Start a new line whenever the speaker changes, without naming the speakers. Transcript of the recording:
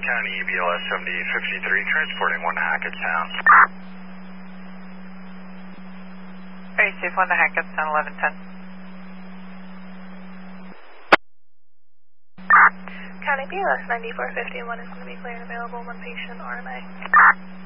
County BLS 7853, transporting 1 to Hackettstown.
Very safe, 1 to Hackettstown, 1110.
County BLS 9451 is going to be clear and available, 1 patient RMA.